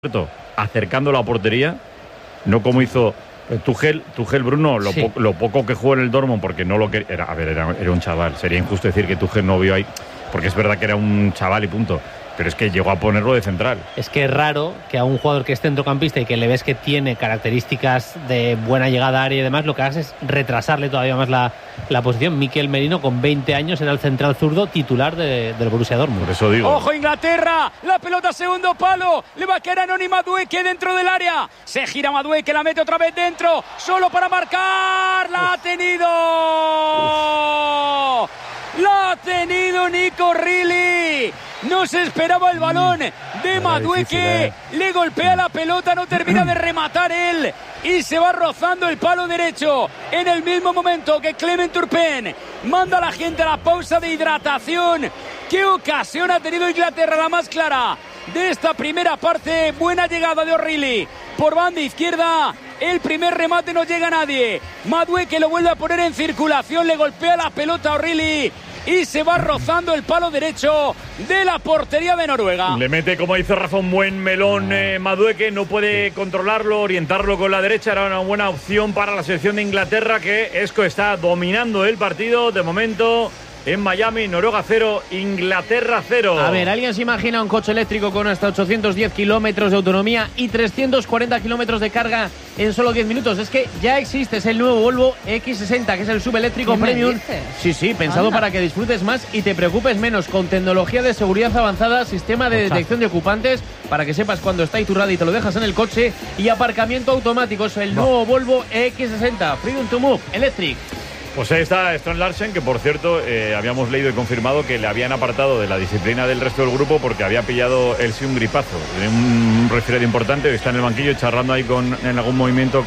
acercando la portería, no como hizo Tuchel, Bruno, lo poco que jugó en el Dortmund, porque no lo quería. Era un chaval. Sería injusto decir que Tuchel no vio ahí, porque es verdad que era un chaval y punto. Pero es que llegó a ponerlo de central. Es que es raro que a un jugador que es centrocampista y que le ves que tiene características de buena llegada a área y demás, lo que hace es retrasarle todavía más la posición. Mikel Merino, con 20 años, era el central zurdo titular del Borussia Dortmund. Por eso digo. ¡Ojo, Inglaterra! La pelota segundo palo. Le va a quedar a Noni Madueke dentro del área. Se gira Madueke, la mete otra vez dentro. Solo para marcar. ¡La ha tenido! ¡La ha tenido Nico Rilly! No se esperaba el balón de Madueke. Le golpea la pelota, no termina de rematar él. Y se va rozando el palo derecho. En el mismo momento que Clement Turpin manda a la gente a la pausa de hidratación. ¿Qué ocasión ha tenido Inglaterra? La más clara de esta primera parte. Buena llegada de O'Reilly por banda izquierda. El primer remate no llega a nadie. Madueke lo vuelve a poner en circulación. Le golpea la pelota a O'Reilly y se va rozando el palo derecho de la portería de Noruega. Le mete, como dice Rafa, un buen melón Madueke. No puede controlarlo, orientarlo con la derecha. Era una buena opción para la selección de Inglaterra, que está dominando el partido de momento en Miami. Noruega 0, Inglaterra 0. A ver, ¿alguien se imagina un coche eléctrico con hasta 810 kilómetros de autonomía y 340 kilómetros de carga en solo 10 minutos? Es que ya existe, es el nuevo Volvo X60, que es el subeléctrico premium. Sí, pensado para que disfrutes más y te preocupes menos, con tecnología de seguridad avanzada, sistema de detección de ocupantes, para que sepas cuando está iturrada y te lo dejas en el coche, y aparcamiento automático. Es el nuevo Volvo X60, Freedom to Move, Electric. Pues ahí está Stone Larsen, que por cierto habíamos leído y confirmado que le habían apartado de la disciplina del resto del grupo porque había pillado él sí un gripazo, un resfriado importante, que está en el banquillo charlando ahí en algún movimiento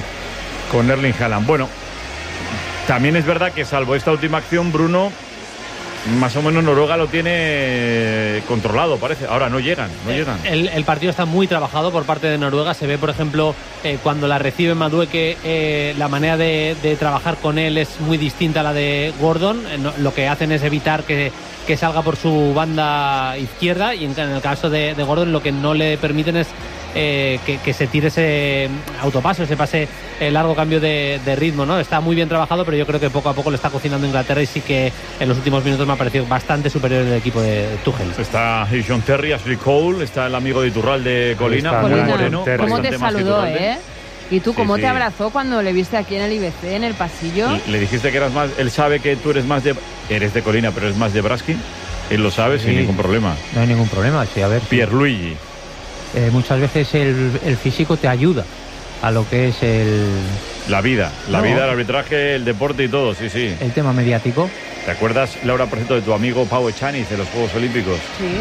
con Erling Haaland. Bueno, también es verdad que salvo esta última acción, Bruno, más o menos Noruega lo tiene controlado, parece. Ahora no llegan. El partido está muy trabajado por parte de Noruega. Se ve, por ejemplo, cuando la recibe Madueke, la manera de trabajar con él es muy distinta a la de Gordon. Lo que hacen es evitar que salga por su banda izquierda, y en el caso de Gordon lo que no le permiten es que se tire ese autopaso, ese pase, largo cambio de ritmo, ¿no? Está muy bien trabajado, pero yo creo que poco a poco le está cocinando Inglaterra, y sí que en los últimos minutos me ha parecido bastante superior el equipo de Tuchel. Está John Terry, Ashley Cole, está el amigo de Iturralde, Colina, Moreno. ¿Cómo te saludó, ¿Y tú cómo te abrazó cuando le viste aquí en el IBC, en el pasillo? Le dijiste que eras más... Él sabe que tú eres de Colina, pero eres más de Braski. Él lo sabe sin ningún problema. No hay ningún problema, sí, a ver. Pierluigi. Muchas veces el físico te ayuda a lo que es la vida, el arbitraje, el deporte y todo, sí. El tema mediático. ¿Te acuerdas, Laura, por ejemplo, de tu amigo Pau Echaniz de los Juegos Olímpicos?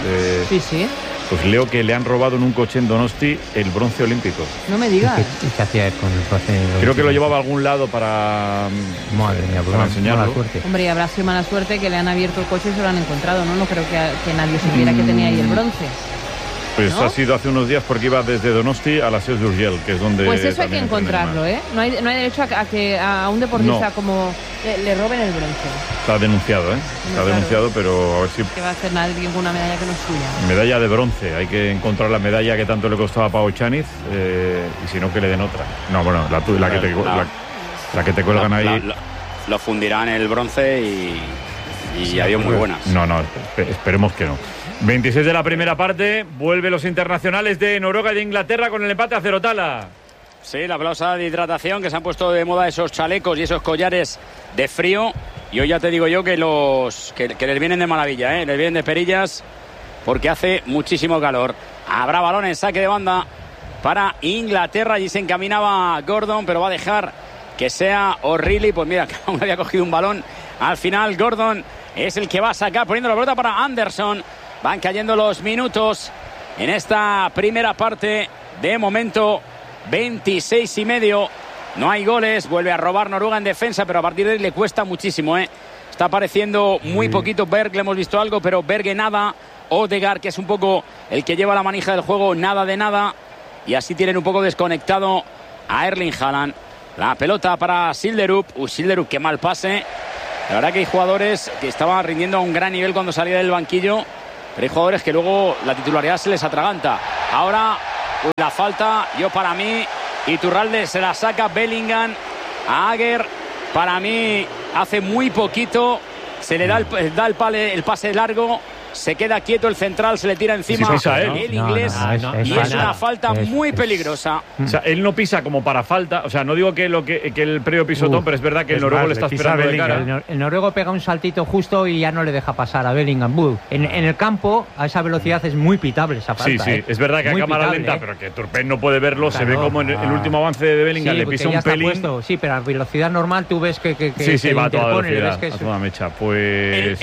Sí. Pues leo que le han robado en un coche en Donosti el bronce olímpico. No me digas. ¿Qué hacía él con el bronce olímpico? Creo que lo llevaba a algún lado para enseñarlo. Mala suerte. Hombre, habrá sido mala suerte que le han abierto el coche y se lo han encontrado, ¿no? No creo que nadie supiera que tenía ahí el bronce. Pues ¿no? Ha sido hace unos días, porque iba desde Donosti a la Seu d'Urgell, que es donde... Pues eso hay que encontrarlo, ¿eh? No hay derecho a que a un deportista como le roben el bronce. Está denunciado, denunciado, pero a ver si... Que va a hacer nadie con una medalla que no es suya. Medalla de bronce. Hay que encontrar la medalla que tanto le costaba a Pau Echaniz, y si no, que le den otra. No, bueno, la que te cuelgan ahí... Lo fundirán el bronce y adiós, muy buenas. No, esperemos que no. 26 de la primera parte, vuelven los internacionales de Noruega y de Inglaterra con el empate a 0, Tala. Sí, la pausa de hidratación, que se han puesto de moda esos chalecos y esos collares de frío, y hoy ya te digo yo que que les vienen de maravilla, les vienen de perillas, porque hace muchísimo calor. Habrá balón en saque de banda para Inglaterra, y se encaminaba Gordon, pero va a dejar que sea O'Reilly. Pues mira, que aún había cogido un balón. Al final Gordon es el que va a sacar, poniendo la pelota para Anderson. Van cayendo los minutos en esta primera parte. De momento, 26,5. No hay goles. Vuelve a robar Noruega en defensa, pero a partir de ahí le cuesta muchísimo, Está apareciendo muy poquito Berg, le hemos visto algo, pero Berge nada. Odegaard, que es un poco el que lleva la manija del juego, nada de nada. Y así tienen un poco desconectado a Erling Haaland. La pelota para Silderup. Silderup, qué mal pase. La verdad que hay jugadores que estaban rindiendo a un gran nivel cuando salía del banquillo, pero hay jugadores que luego la titularidad se les atraganta. Ahora La falta, yo para mí, Iturralde se la saca Bellingham a Aguer. Para mí, hace muy poquito, se le da el pase largo. Se queda quieto el central, se le tira encima el inglés y es una falta muy peligrosa. O sea, él no pisa como para falta. O sea, no digo que el previo pisotón, pero es verdad que el noruego le está esperando de cara. El noruego pega un saltito justo y ya no le deja pasar a Bellingham. En el campo, a esa velocidad es muy pitable esa falta. Sí, es verdad que a cámara lenta, pero que Turpin no puede verlo. Claro, se ve como en el último avance de Bellingham le pisa un pelín. Sí, pero a velocidad normal tú ves que va a toda velocidad, a toda mecha. Pues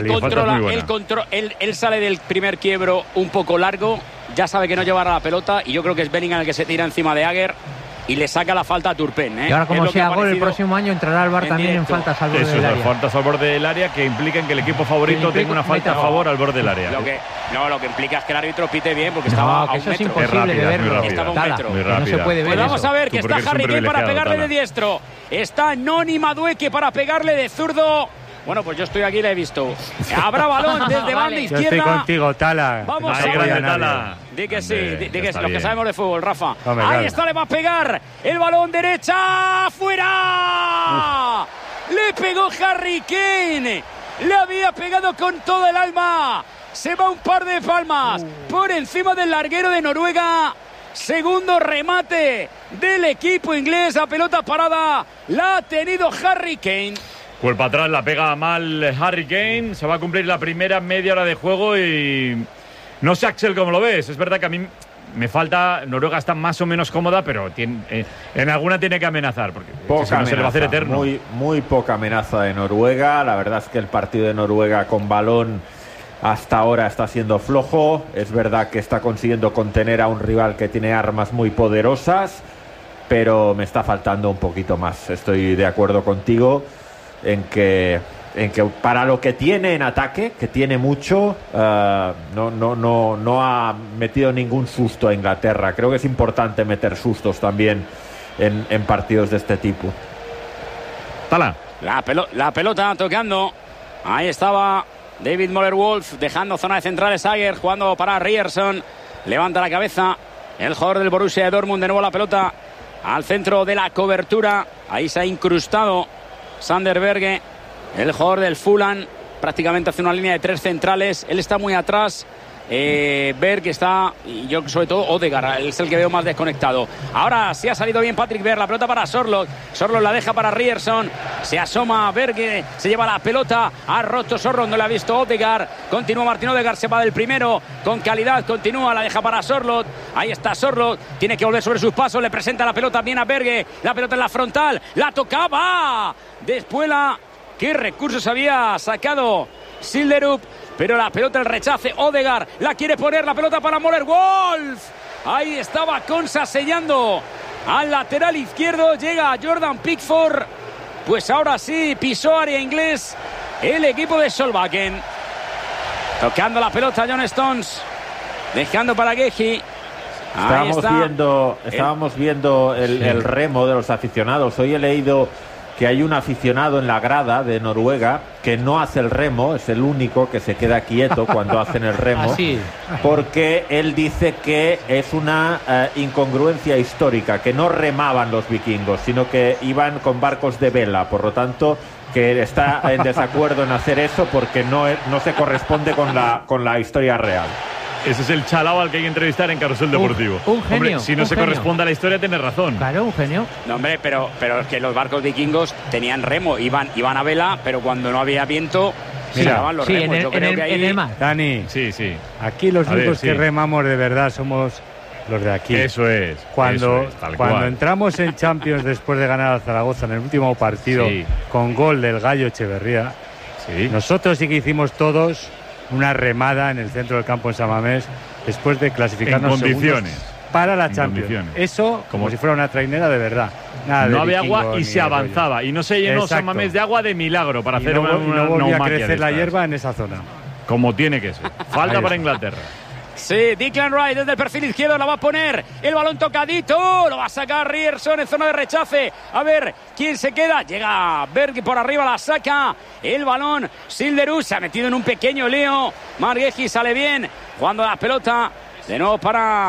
Él sale del primer quiebro un poco largo, ya sabe que no llevará la pelota y yo creo que es Bellingham el que se tira encima de Aguer y le saca la falta a Turpin. Y ahora como sea gol el próximo año entrará al VAR también en faltas al borde del área. Faltas al borde del área que implican que el equipo favorito tenga una falta a favor al borde del área. Lo que implica es que el árbitro pite bien porque estaba a un metro. Es imposible de verlo. Estaba a un metro. No se puede ver. Pues vamos a ver que está Harry Kane para pegarle de diestro. Está Noni Madueke para pegarle de zurdo. Bueno, pues yo estoy aquí y la he visto. Habrá balón desde banda izquierda. Yo estoy contigo, Tala. Vamos a ver. Tala. Di que sí, los que sabemos de fútbol, Rafa. Hombre, ahí está, le va a pegar el balón derecha. ¡Fuera! Le pegó Harry Kane. Le había pegado con todo el alma. Se va un par de palmas por encima del larguero de Noruega. Segundo remate del equipo inglés. La pelota parada la ha tenido Harry Kane. Culpa atrás, la pega mal Harry Kane. Se va a cumplir la primera media hora de juego y... No sé, Axel, cómo lo ves. Es verdad que a mí me falta... Noruega está más o menos cómoda, pero en alguna tiene que amenazar, porque si no se le va a hacer eterno. Muy poca amenaza de Noruega. La verdad es que el partido de Noruega con balón hasta ahora está siendo flojo. Es verdad que está consiguiendo contener a un rival que tiene armas muy poderosas, pero me está faltando un poquito más. Estoy de acuerdo contigo en que para lo que tiene en ataque, que tiene mucho, no ha metido ningún susto a Inglaterra. Creo que es importante meter sustos también en partidos de este tipo. Tala. La pelota tocando. Ahí estaba David Moller-Wolf dejando zona de centrales. Aguer jugando para Ryerson. Levanta la cabeza el jugador del Borussia de Dortmund. De nuevo la pelota al centro de la cobertura. Ahí se ha incrustado Sander Berge, el jugador del Fulham, prácticamente hace una línea de tres centrales. Él está muy atrás. Berge está, y yo sobre todo Odegaard es el que veo más desconectado. Ahora sí ha salido bien Patrick Berg, la pelota para Sorloth la deja para Ryerson, se asoma Berge, se lleva la pelota, ha roto Sorloth, no le ha visto Odegaard, continúa Martin Odegaard, se va del primero con calidad, continúa, la deja para Sorloth, ahí está Sorloth, tiene que volver sobre sus pasos, le presenta la pelota bien a Berge, la pelota en la frontal, la tocaba después qué recursos había sacado Silderup, pero la pelota el rechace. Odegaard la quiere poner, la pelota para Moller-Wolf. Ahí estaba Konsa sellando al lateral izquierdo. Llega Jordan Pickford. Pues ahora sí pisó área inglés el equipo de Solbakken. Tocando la pelota John Stones, dejando para Geji. Estábamos viendo el remo de los aficionados. Hoy he leído que hay un aficionado en la grada de Noruega que no hace el remo, es el único que se queda quieto cuando hacen el remo, porque él dice que es una incongruencia histórica, que no remaban los vikingos, sino que iban con barcos de vela, por lo tanto que está en desacuerdo en hacer eso porque no se corresponde con la historia real. Ese es el chalao al que hay que entrevistar en Carrusel Deportivo. Un genio. Hombre, si no se corresponde a la historia, tienes razón. Claro, un genio. No, hombre, pero es que los barcos vikingos tenían remo, iban a vela, pero cuando no había viento, giraban los remos. En el mar. Dani, sí. Aquí los únicos que remamos de verdad somos los de aquí. Eso es. Cuando entramos en Champions después de ganar al Zaragoza en el último partido con gol del Gallo Echeverría, nosotros sí que hicimos todos una remada en el centro del campo en San Mamés después de clasificarnos en condiciones para la Champions. Eso como si fuera una trainera de verdad. No había agua y se avanzaba y no se llenó San Mamés de agua de milagro para hacer una no volvía a crecer la hierba en esa zona. Como tiene que ser. Falta para Inglaterra. Sí, Declan Rice desde el perfil izquierdo la va a poner. El balón tocadito. Lo va a sacar Ryerson en zona de rechace. A ver quién se queda. Llega Berg por arriba, la saca. El balón. Silderup se ha metido en un pequeño lío. Margueji sale bien. Jugando la pelota. De nuevo para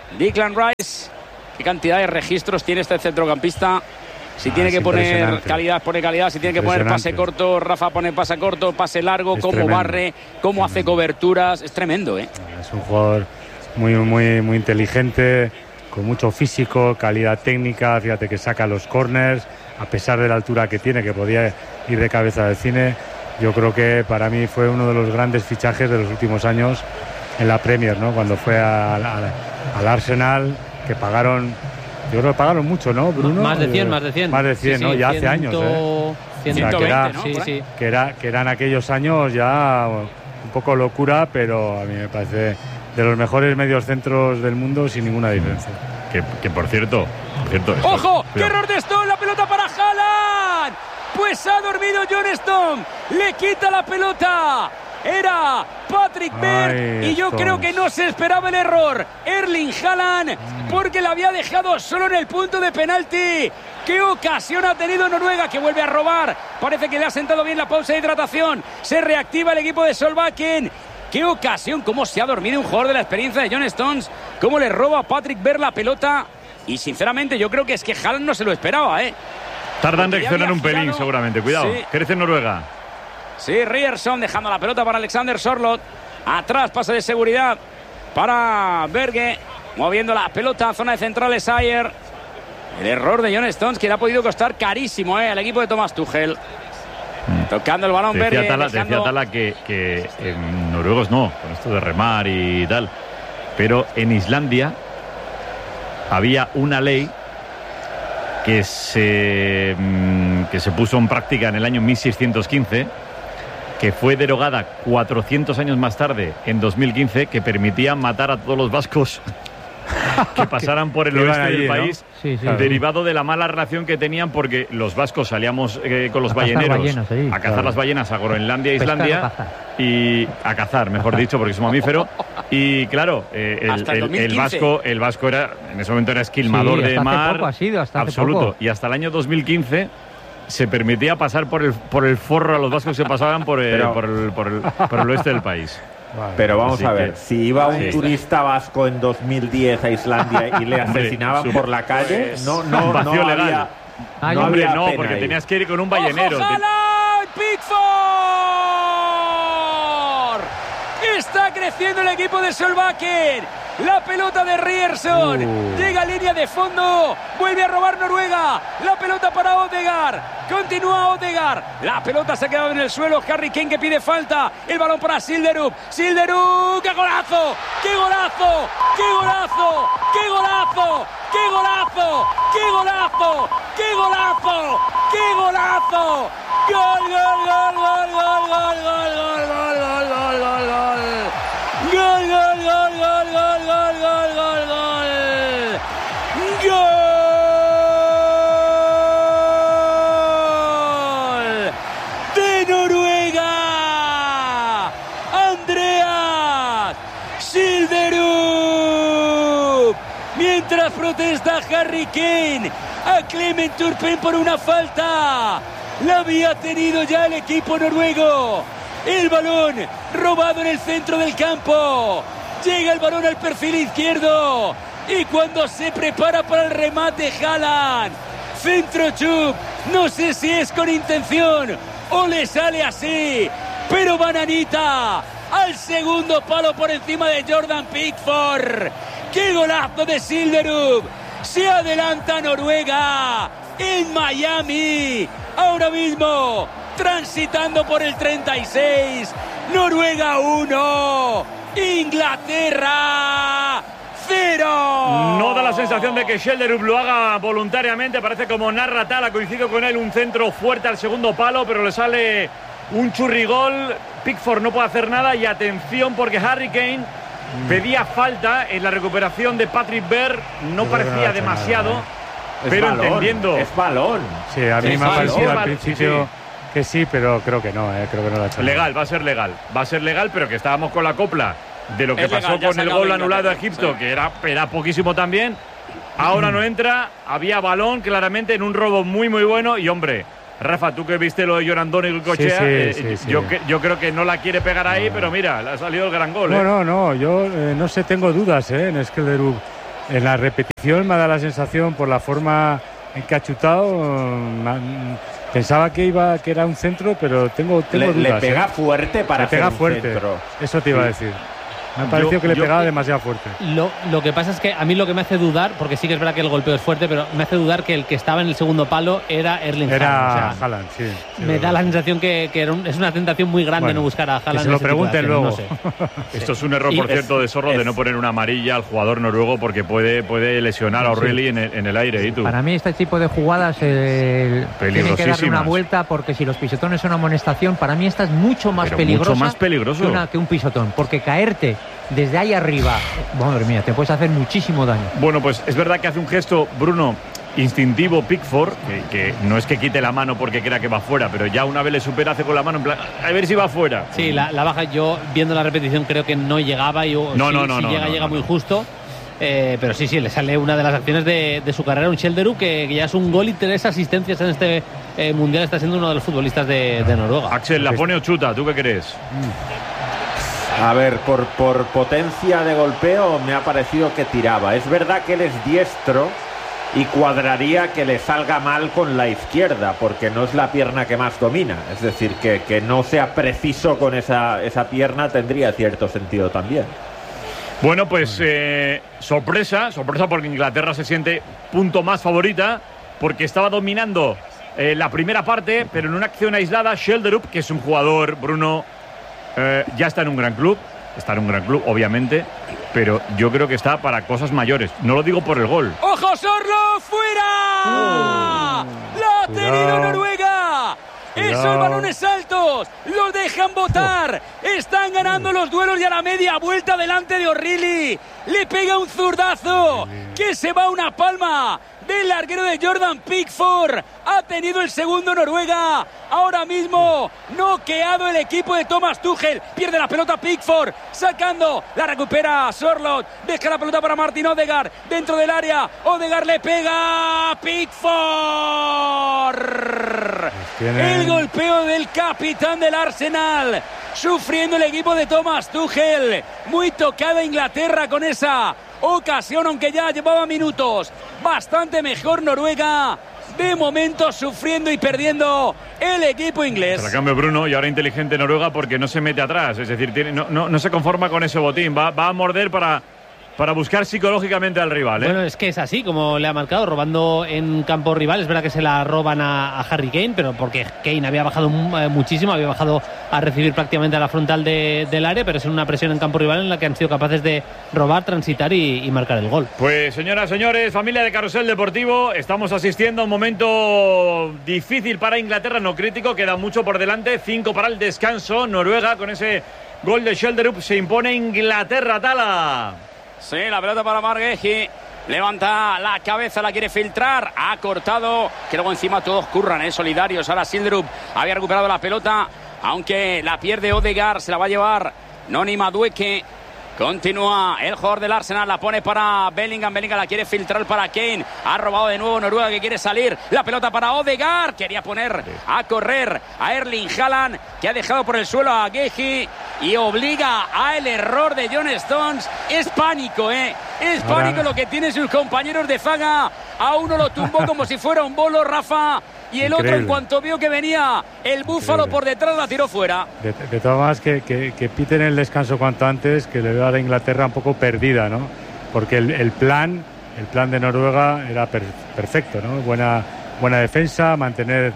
Declan Rice. ¿Qué cantidad de registros tiene este centrocampista? Si tiene que poner calidad, pone calidad. Si tiene que poner pase corto, Rafa pone pase corto, pase largo, cómo barre, cómo hace coberturas. Es tremendo, ¿eh? Es un jugador muy inteligente, con mucho físico, calidad técnica. Fíjate que saca los corners, a pesar de la altura que tiene, que podía ir de cabeza del cine. Yo creo que para mí fue uno de los grandes fichajes de los últimos años en la Premier, ¿no? Cuando fue al Arsenal, que pagaron... Yo creo que pagaron mucho, ¿no, Bruno? Más de 100, Más de 100, ¿no? Ya hace años, ¿eh? 120, o sea, que eran aquellos años ya un poco locura, pero a mí me parece de los mejores mediocentros del mundo sin ninguna diferencia. Que por cierto... ¡Ojo! ¡Qué error de Stone! ¡La pelota para Haaland! Pues ha dormido John Stone. Le quita la pelota. Era Patrick Berg y yo creo que no se esperaba el error Erling Haaland porque la había dejado solo en el punto de penalti. ¡Qué ocasión ha tenido Noruega, que vuelve a robar! Parece que le ha sentado bien la pausa de hidratación. Se reactiva el equipo de Solbakken. ¡Qué ocasión! ¿Cómo se ha dormido un jugador de la experiencia de John Stones? ¿Cómo le roba a Patrick Berg la pelota? Y sinceramente yo creo que es que Haaland no se lo esperaba, ¿eh? Tarda en reaccionar un pelín seguramente. Cuidado, sí. Crece Noruega. Sí, Ryerson dejando la pelota para Alexander Sørloth. Atrás, pase de seguridad para Berge. Moviendo la pelota, zona de centrales Ayer. El error de John Stones que le ha podido costar carísimo al equipo de Thomas Tuchel. Tocando el balón Berge. Decía Tala que en noruegos no, con esto de remar y tal. Pero en Islandia había una ley que se puso en práctica en el año 1615, que fue derogada 400 años más tarde, en 2015, que permitía matar a todos los vascos que pasaran por el oeste del país, ¿no? Sí, derivado de la mala relación que tenían, porque los vascos salíamos con los balleneros a cazar las ballenas a Groenlandia e Islandia, y a cazar, mejor dicho, porque es un mamífero. Y claro, el vasco era, en ese momento era esquilmador de mar absoluto, y hasta el año 2015 se permitía pasar por el forro a los vascos que pasaban por el oeste del país. Pero vamos a ver, si iba un turista vasco en 2010 a Islandia y le asesinaban por la calle, no vacío había, legal. No, porque ahí tenías que ir con un ballenero. Pickford. Está creciendo el equipo de Solbakken. La pelota de Ryerson. Llega a línea de fondo. Vuelve a robar Noruega. La pelota para Odegaard. Continúa Odegaard. La pelota se ha quedado en el suelo. Harry Kane que pide falta. El balón para Silderup. Silderup. ¡Qué golazo! ¡Qué golazo! ¡Qué golazo! ¡Qué golazo! ¡Qué golazo! ¡Qué golazo! ¡Qué golazo! ¡Qué golazo! ¡Gol, gol, gol, gol, gol, gol, gol, gol, gol, gol, gol, gol, gol! ¡Gol, gol, gol, gol, gol, gol, gol, gol, gol! ¡Gol de Noruega! Andreas Silderup. Mientras protesta Harry Kane a Clement Turpin por una falta. La había tenido ya el equipo noruego. El balón robado en el centro del campo. Llega el balón al perfil izquierdo. Y cuando se prepara para el remate Haaland, centro Chup. No sé si es con intención o le sale así, pero bananita al segundo palo por encima de Jordan Pickford. ¡Qué golazo de Silderup! Se adelanta Noruega en Miami. Ahora mismo transitando por el 36. Noruega 1, Inglaterra 0. No da la sensación de que Silderup lo haga voluntariamente. Parece como narra Tala, coincido con él, un centro fuerte al segundo palo, pero le sale un churrigol. Pickford no puede hacer nada. Y atención, porque Harry Kane pedía falta en la recuperación de Patrick Berg. No parecía demasiado, pero balón, entendiendo. Es balón. Sí, a mí me ha parecido al principio que sí, pero creo que no, creo que no la ha hecho. Legal, va a ser legal. Va a ser legal, pero que estábamos con la copla de lo que pasó con el gol anulado a Egipto, que era poquísimo también. Ahora no entra. Había balón claramente en un robo muy, muy bueno. Y hombre, Rafa, tú que viste lo de Llorandón y el Cochea, yo creo que no la quiere pegar ahí, pero mira, le ha salido el gran gol. No, yo no sé, tengo dudas en Silderup. en la repetición me ha dado la sensación, por la forma en que ha chutado, pensaba que era un centro, pero tengo dudas. Le pega fuerte para hacer un centro. Eso te iba a decir. Me ha parecido que le pegaba demasiado fuerte. Lo que pasa es que a mí lo que me hace dudar, porque sí que es verdad que el golpeo es fuerte, pero me hace dudar que el que estaba en el segundo palo era Erling Haaland. Era Haaland, sí. Me da la sensación que es una tentación muy grande no buscar a Haaland. Que se lo pregunten luego. No sé. Esto es un error, por cierto, de Sorloth, de no poner una amarilla al jugador noruego, porque puede lesionar a O'Reilly en el aire. ¿Y tú? Para mí este tipo de jugadas tiene que darle una vuelta, porque si los pisotones son amonestación, para mí esta es mucho más peligrosa que un pisotón, porque caerte desde ahí arriba, madre mía, te puedes hacer muchísimo daño. Bueno, pues es verdad que hace un gesto, Bruno, instintivo Pickford, que no es que quite la mano porque crea que va fuera, pero ya una vez le supera, hace con la mano en plan, a ver si va fuera. Sí, la baja, yo viendo la repetición creo que no llegaba, si llega muy justo. Pero sí, le sale una de las acciones de su carrera, un Schelderup, que ya es un gol y 3 asistencias en este mundial, está siendo uno de los futbolistas de Noruega. Axel, ¿la pone o chuta? ¿Tú qué crees? A ver, por potencia de golpeo me ha parecido que tiraba. Es verdad que él es diestro y cuadraría que le salga mal con la izquierda, porque no es la pierna que más domina. Es decir, que no sea preciso con esa pierna tendría cierto sentido también. Bueno, pues sorpresa porque Inglaterra se siente punto más favorita, porque estaba dominando la primera parte, pero en una acción aislada, Schelderup, que es un jugador, Bruno, ya está en un gran club, obviamente, pero yo creo que está para cosas mayores. No lo digo por el gol. ¡Ojo, Sorloth! ¡Fuera! ¡La ha tenido Noruega! Esos balones altos los dejan botar. Están ganando los duelos y a la media vuelta delante de O'Reilly. Le pega un zurdazo que se va a una palma del larguero de Jordan Pickford. Ha tenido el segundo Noruega. Ahora mismo noqueado el equipo de Thomas Tuchel. Pierde la pelota Pickford, sacando, la recupera Sorloth. Deja la pelota para Martin Odegaard dentro del área. Odegaard le pega a Pickford. El golpeo del capitán del Arsenal. Sufriendo el equipo de Thomas Tuchel. Muy tocada Inglaterra con esa ocasión, aunque ya llevaba minutos. Bastante mejor Noruega. De momento sufriendo y perdiendo el equipo inglés. Pero a cambio, Bruno, y ahora inteligente Noruega, porque no se mete atrás. Es decir, no se conforma con ese botín. Va a morder para buscar psicológicamente al rival. Bueno, es que es así como le ha marcado, robando en campo rival. Es verdad que se la roban a Harry Kane, pero porque Kane había bajado muchísimo, había bajado a recibir prácticamente a la frontal del área, pero es una presión en campo rival en la que han sido capaces de robar, transitar y marcar el gol. Pues señoras, señores, familia de Carrusel Deportivo, estamos asistiendo a un momento difícil para Inglaterra, no crítico, queda mucho por delante, 5 para el descanso. Noruega, con ese gol de Schelderup, se impone Inglaterra. Tala. Sí, la pelota para Margueji. Levanta la cabeza, la quiere filtrar. Ha cortado. Que luego encima todos curran, solidarios. Ahora Schelderup había recuperado la pelota, aunque la pierde Odegaard. Se la va a llevar Noni Madueke. Continúa el jugador del Arsenal, la pone para Bellingham. Bellingham la quiere filtrar para Kane. Ha robado de nuevo Noruega, que quiere salir. La pelota para Odegaard. Quería poner a correr a Erling Haaland, que ha dejado por el suelo a Guehi y obliga al error de John Stones. Es pánico, Es pánico lo que tienen sus compañeros de zaga. A uno lo tumbó como si fuera un bolo, Rafa. Y el otro, en cuanto vio que venía el Búfalo por detrás, la tiró fuera. De todas maneras, que piten el descanso cuanto antes, que le veo a la Inglaterra un poco perdida, ¿no? Porque el plan de Noruega era perfecto, ¿no? Buena defensa, mantener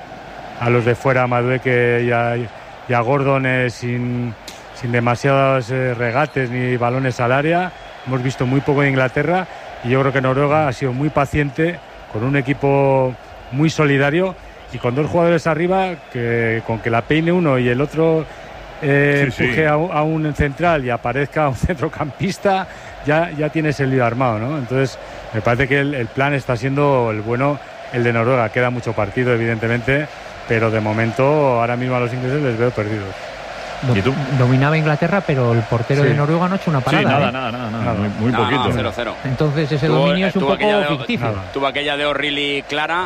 a los de fuera, a Madueke y a Gordon sin demasiados regates ni balones al área. Hemos visto muy poco de Inglaterra y yo creo que Noruega ha sido muy paciente con un equipo muy solidario y con 2 jugadores arriba con que la peine uno y el otro empuje a un central y aparezca un centrocampista, ya tienes el lío armado, ¿no? Entonces me parece que el plan está siendo el bueno, el de Noruega. Queda mucho partido, evidentemente, pero de momento ahora mismo a los ingleses les veo perdidos. Dominaba Inglaterra, pero el portero de Noruega no ha hecho una parada. Nada. Muy poquito. 0-0. Entonces ese dominio es un poco ficticio. Tuvo aquella de O'Reilly clara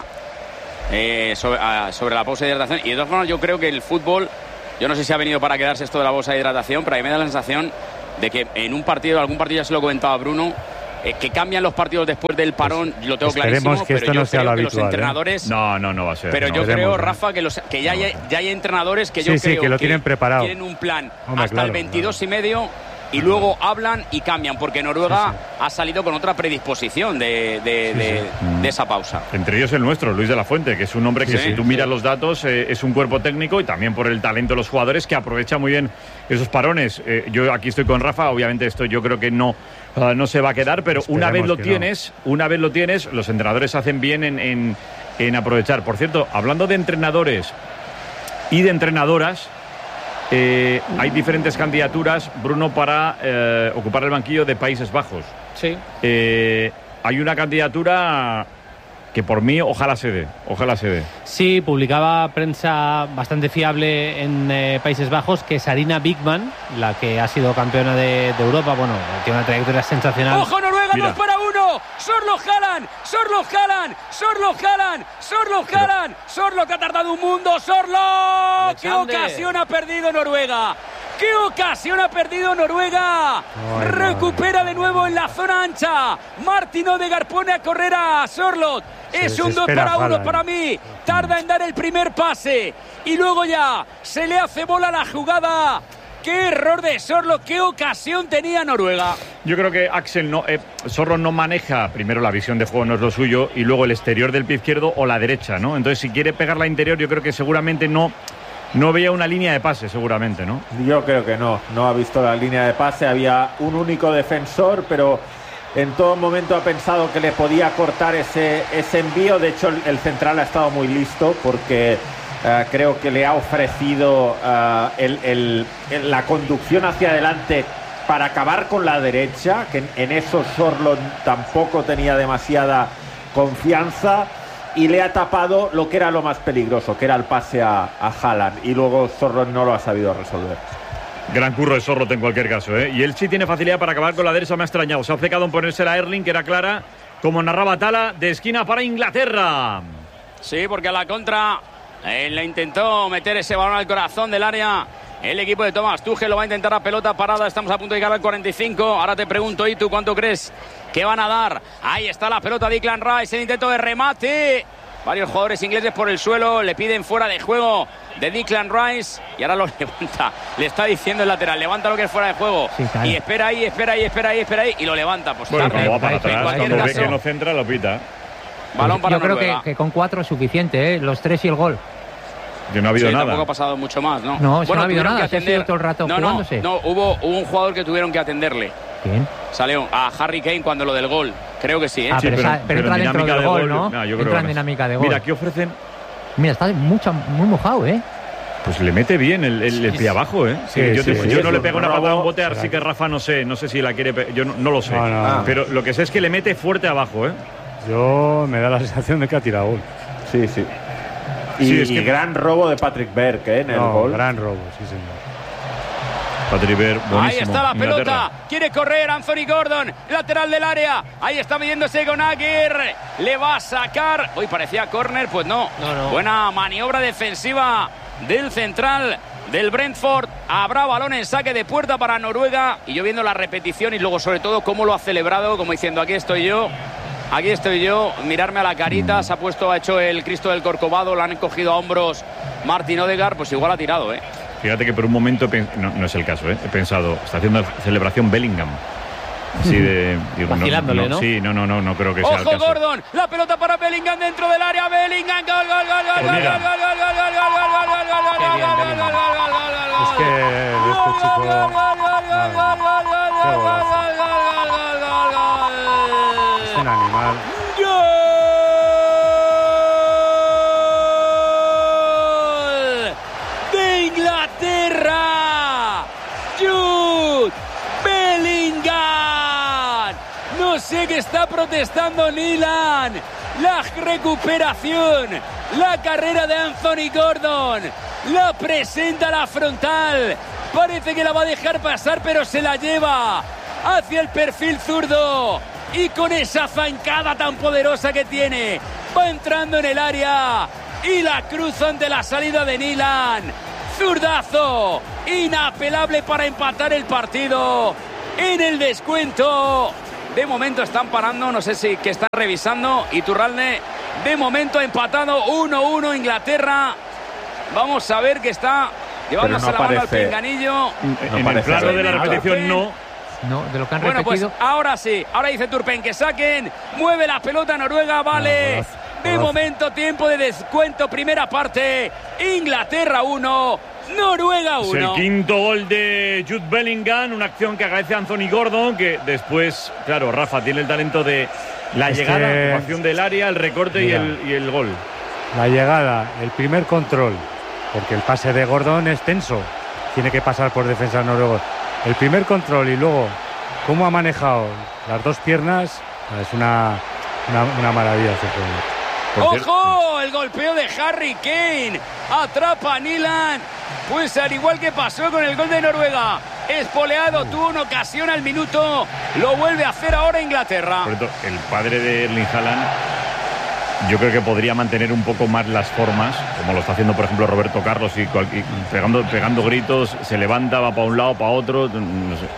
sobre la pausa de hidratación. Y de todas formas, yo creo que el fútbol, yo no sé si ha venido para quedarse esto de la pausa de hidratación, pero a mí me da la sensación de que en algún partido ya se lo comentaba Bruno, que cambian los partidos después del parón, pues, lo tengo clarísimo, que pero yo no sea creo lo que habitual, los entrenadores... No va a ser. Pero yo creo, Rafa, que ya hay entrenadores que yo creo que lo tienen preparado. Tienen un plan hasta el 22 y medio y luego hablan y cambian, porque Noruega ha salido con otra predisposición de esa pausa. Entre ellos el nuestro, Luis de la Fuente, que es un hombre que si tú miras los datos es un cuerpo técnico y también por el talento de los jugadores que aprovecha muy bien esos parones. Yo aquí estoy con Rafa, obviamente esto yo creo que no se va a quedar, pero una vez lo tienes, los entrenadores hacen bien en aprovechar. Por cierto, hablando de entrenadores y de entrenadoras, hay diferentes candidaturas, Bruno, para ocupar el banquillo de Países Bajos. Sí. Hay una candidatura que por mí ojalá se dé. Sí, publicaba prensa bastante fiable en Países Bajos que Sarina Bigman, la que ha sido campeona de Europa, bueno, tiene una trayectoria sensacional. ¡Ojo, Noruega! Mira. 2-1. Sorlo, que ha tardado un mundo. Sorlo. ¡Qué ocasión ha perdido Noruega! Recupera de nuevo en la zona ancha. Martin Odegaard pone a correr a Sorloth. Es un 2-1 para mí. Tarda en dar el primer pase y luego ya se le hace bola la jugada. ¡Qué error de Sorloth! ¡Qué ocasión tenía Noruega! Yo creo que Sorloth no maneja, primero la visión de juego no es lo suyo, y luego el exterior del pie izquierdo o la derecha, ¿no? Entonces, si quiere pegar la interior, yo creo que seguramente no veía una línea de pase, seguramente, ¿no? Yo creo que no ha visto la línea de pase, había un único defensor, pero en todo momento ha pensado que le podía cortar ese envío. De hecho, el central ha estado muy listo porque creo que le ha ofrecido la conducción hacia adelante para acabar con la derecha, que en eso Sorloth tampoco tenía demasiada confianza, y le ha tapado lo que era lo más peligroso, que era el pase a Haaland, y luego Sorloth no lo ha sabido resolver. Gran curro de Sorloth en cualquier caso, ¿eh? Y él sí tiene facilidad para acabar con la derecha, me ha extrañado. Se ha obcecado en ponérsela a Erling, que era clara, como narraba Tala, de esquina para Inglaterra. Sí, porque a la contra le intentó meter ese balón al corazón del área. El equipo de Thomas Tuchel lo va a intentar a pelota parada. Estamos a punto de llegar al 45. Ahora te pregunto, ¿y tú cuánto crees que van a dar? Ahí está la pelota de Declan Rice, el intento de remate. Varios jugadores ingleses por el suelo, le piden fuera de juego de Declan Rice y ahora lo levanta. Le está diciendo el lateral, levanta lo que es fuera de juego. Sí, claro. Y espera ahí y lo levanta. Pues bueno, tarde. Como va para atrás, cuando ve que no centra, lo pita. Balón para Noruega. Yo creo que con 4 es suficiente, los 3 y el gol. Que no ha habido nada. Tampoco ha pasado mucho más, ¿no? No, bueno, no ha habido nada, se ha sido todo el rato jugándose. No, hubo un jugador que tuvieron que atenderle. ¿Quién? Salió a Harry Kane cuando lo del gol. Creo que sí, ¿eh? Sí, pero entra dentro del gol, ¿no? Yo entra en dinámica de gol. Mira, ¿qué ofrecen? Mira, está muy mojado, ¿eh? Pues le mete bien el pie abajo, ¿eh? Sí, yo no le pego una patada a un bote, así que Rafa no sé si la quiere... Yo no lo sé. Pero lo que sé es que le mete fuerte abajo, ¿eh? Yo me da la sensación de que ha tirado gol. Sí. Y gran robo de Patrick Berg, ¿eh? En el gol. Gran robo, sí, señor. Patrick Berg, buenísimo. Ahí está la pelota, quiere correr Anthony Gordon, lateral del área, ahí está midiéndose con Aguirre, le va a sacar, hoy parecía córner, pues no. Buena maniobra defensiva del central del Brentford, habrá balón en saque de puerta para Noruega, y yo viendo la repetición y luego sobre todo cómo lo ha celebrado, como diciendo aquí estoy yo, mirarme a la carita, se ha hecho el Cristo del Corcovado, lo han cogido a hombros Martin Odegaard, pues igual ha tirado, ¿eh? Fíjate que por un momento, no es el caso, he pensado, está haciendo celebración Bellingham. Así de... vacilándole, ¿no? Sí, no creo que sea el caso. ¡Ojo, Gordon! La pelota para Bellingham dentro del área. Bellingham, gol. Es que este chico... Es un animal. No sé qué está protestando Nilan. La recuperación, la carrera de Anthony Gordon, la presenta a la frontal. Parece que la va a dejar pasar, pero se la lleva hacia el perfil zurdo. Y con esa zancada tan poderosa que tiene, va entrando en el área y la cruza ante la salida de Nilan. Zurdazo, inapelable para empatar el partido. En el descuento, De momento están parando, no sé si que están revisando. Iturralde, de momento empatado 1-1 Inglaterra. Vamos a ver que está llevándose la mano al pinganillo. En el plano de la repetición no. No, de lo que han bueno, repetido. Pues ahora sí, ahora dice Turpen que saquen, mueve la pelota Noruega, vale. De momento, tiempo de descuento, primera parte, Inglaterra 1, Noruega 1. Es el quinto gol de Jude Bellingham, una acción que agradece a Anthony Gordon, que después, claro, Rafa tiene el talento de la llegada, la ocupación del área, el recorte y el gol. La llegada, el primer control, porque el pase de Gordon es tenso, tiene que pasar por defensa noruegos. El primer control y luego cómo ha manejado las dos piernas, es una maravilla este juego. ¡Ojo! El golpeo de Harry Kane. Atrapa a Nyland. Pues al igual que pasó con el gol de Noruega. Espoleado, tuvo una ocasión al minuto. Lo vuelve a hacer ahora Inglaterra. Por cierto, el padre de Erling Haaland, yo creo que podría mantener un poco más las formas, como lo está haciendo, por ejemplo, Roberto Carlos, y pegando gritos, se levanta, va para un lado, para otro, no sé.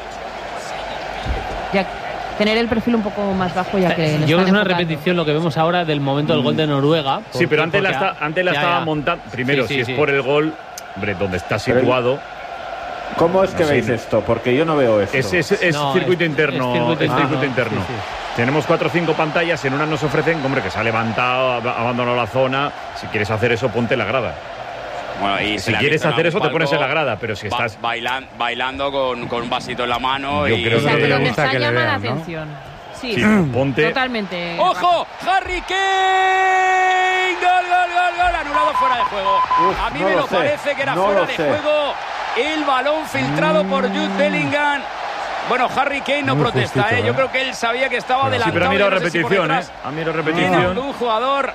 Ya, tener el perfil un poco más bajo, ya que yo creo que es una repetición lo que vemos ahora del momento del gol de Noruega. Sí, pero antes la estaba montando. Primero, si es por el gol, hombre, donde está situado. ¿Cómo es que veis esto? Porque yo no veo esto. Es circuito interno. Es circuito interno. Sí. Tenemos 4 o 5 pantallas, en una nos ofrecen, hombre, que se ha levantado, ha abandonado la zona. Si quieres hacer eso, ponte en la grada. Bueno, y si quieres hacer eso, te pones en la grada, pero si estás bailando con un vasito en la mano. Yo creo que le gusta que le vean, la atención. ¿No? Sí, ponte. Totalmente. ¡Ojo! ¡Harry Kane! ¡Gol! Anulado fuera de juego. A mí me lo parece que era fuera de juego. El balón filtrado por Jude Bellingham. Bueno, Harry Kane no protesta, Yo creo que él sabía que estaba adelantado. Sí, pero ha mirado repetición, Ha mirado repetición. Un jugador.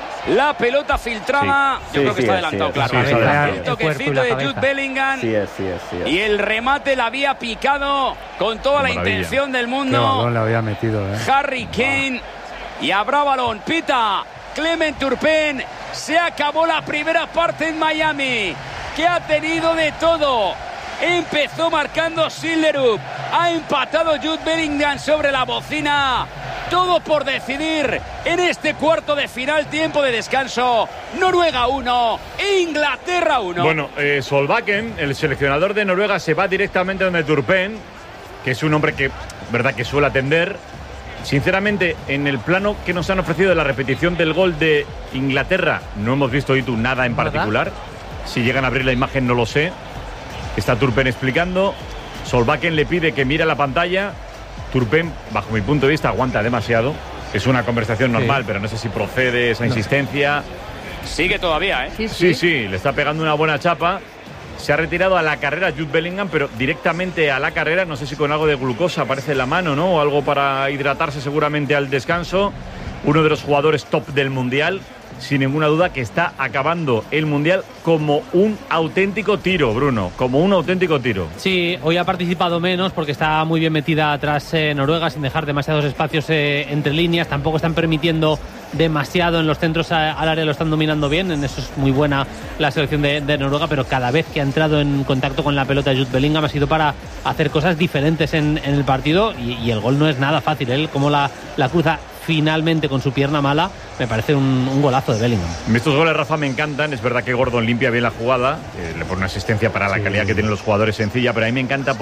La pelota filtrada, yo creo que está adelantado, claro. El toquecito de Jude Bellingham. Sí es. Y el remate la había picado con toda la intención del mundo. Qué balón le había metido, Harry Kane. Y habrá balón. Pita Clement Turpen. Se acabó la primera parte en Miami, que ha tenido de todo. Empezó marcando Silderup. Ha empatado Jude Bellingham sobre la bocina. Todo por decidir en este cuarto de final, tiempo de descanso. Noruega 1, Inglaterra 1. Bueno, Solbakken, el seleccionador de Noruega, se va directamente donde Turpen, que es un hombre que, verdad, que suele atender. Sinceramente, en el plano que nos han ofrecido de la repetición del gol de Inglaterra, no hemos visto nada en particular. Si llegan a abrir la imagen no lo sé. Está Turpen explicando. Solbakken le pide que mire la pantalla. Turpen, bajo mi punto de vista, aguanta demasiado. Es una conversación normal, pero no sé si procede esa insistencia. Sigue todavía, Sí, le está pegando una buena chapa. Se ha retirado a la carrera Jude Bellingham, pero directamente a la carrera, no sé si con algo de glucosa aparece en la mano, ¿no? O algo para hidratarse seguramente al descanso. Uno de los jugadores top del Mundial, sin ninguna duda, que está acabando el Mundial como un auténtico tiro, Bruno, como un auténtico tiro. Sí, hoy ha participado menos porque está muy bien metida atrás Noruega, sin dejar demasiados espacios entre líneas. Tampoco están permitiendo demasiado en los centros al área, lo están dominando bien. En eso es muy buena la selección de Noruega, pero cada vez que ha entrado en contacto con la pelota Jude Bellingham ha sido para hacer cosas diferentes en el partido, y el gol no es nada fácil. Él como la cruza finalmente con su pierna mala, me parece un golazo de Bellingham. Estos goles, Rafa, me encantan. Es verdad que Gordon limpia bien la jugada, le pone una asistencia para la calidad que tienen los jugadores sencilla, pero a mí me encanta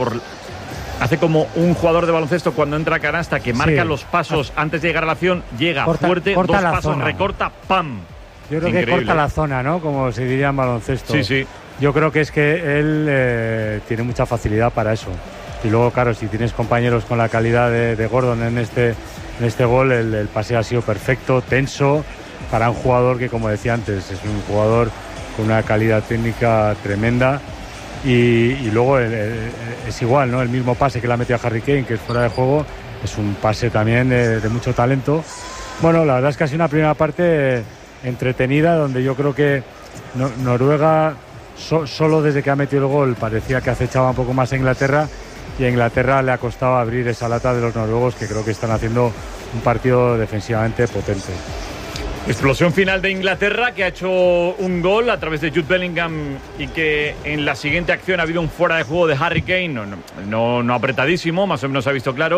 hace como un jugador de baloncesto cuando entra a canasta, que marca los pasos antes de llegar a la acción, llega fuerte, dos pasos, zona. Recorta, ¡pam! Yo creo que corta la zona, ¿no? Como se diría en baloncesto. Sí. Yo creo que es que él tiene mucha facilidad para eso. Y luego, claro, si tienes compañeros con la calidad de Gordon en este gol, el pase ha sido perfecto, tenso, para un jugador que, como decía antes, es un jugador con una calidad técnica tremenda. Y luego es igual, ¿no? El mismo pase que le ha metido a Harry Kane, que es fuera de juego, es un pase también de mucho talento. Bueno, la verdad es que ha sido una primera parte entretenida, donde yo creo que Noruega, solo desde que ha metido el gol, parecía que acechaba un poco más a Inglaterra, y a Inglaterra le ha costado abrir esa lata de los noruegos, que creo que están haciendo un partido defensivamente potente. Explosión final de Inglaterra, que ha hecho un gol a través de Jude Bellingham, y que en la siguiente acción ha habido un fuera de juego de Harry Kane, no apretadísimo, más o menos se ha visto claro,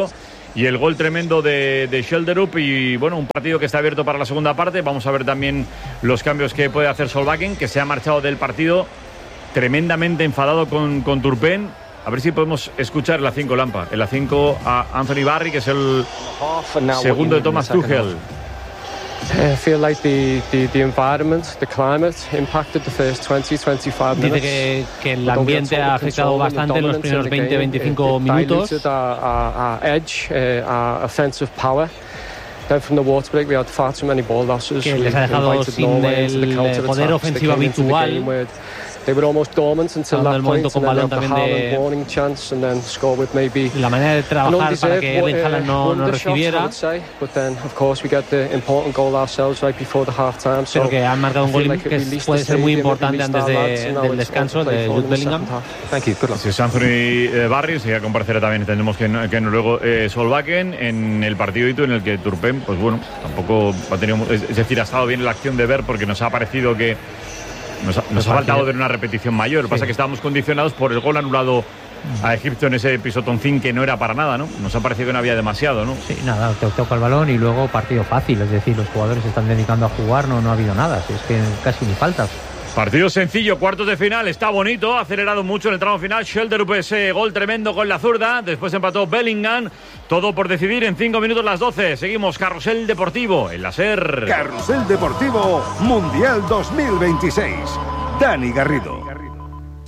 y el gol tremendo de Schelderup. Y bueno, un partido que está abierto para la segunda parte. Vamos a ver también los cambios que puede hacer Solbakken, que se ha marchado del partido tremendamente enfadado con Turpin. A ver si podemos escuchar la 5 Lampa. En la 5 a Anthony Barry, que es el segundo de Thomas Tuchel. I feel like the environment, the climate impacted the first 20-25 minutes. Dice que el ambiente ha afectado bastante en los primeros 20-25 minutos. Our edge, our offensive power. Then from the water break we had far too many ball losses. Que les ha dejado sin el poder ofensivo habitual. They were almost dormant until that point, and then the Haaland warning chance, and then score with maybe la manera de trabajar para que Erling Haaland no recibiera. But then, of course, we get the important goal ourselves right before the half time. Pero que han marcado un gol que puede ser muy importante antes del descanso de Jude Bellingham. Thank you. Good luck. Si es Anthony Barry, si comparecerá también, entendemos que luego Solbakken en el partidito en el que Turpin, pues bueno, tampoco ha tenido, es decir, ha estado bien la acción de ver, porque nos ha parecido que nos ha faltado ver una repetición mayor. Lo que pasa es que estábamos condicionados por el gol anulado a Egipto en ese pisotoncín que no era para nada, ¿no? Nos ha parecido que no había demasiado, ¿no? Sí, nada, toca el balón y luego partido fácil. Es decir, los jugadores se están dedicando a jugar, no ha habido nada. Es que casi ni faltas. Partido sencillo, cuartos de final, está bonito, ha acelerado mucho en el tramo final. Schelderup, ese gol tremendo con la zurda, después empató Bellingham. Todo por decidir en 5 minutos las 12. Seguimos Carrusel Deportivo en la SER. Carrusel Deportivo Mundial 2026. Dani Garrido.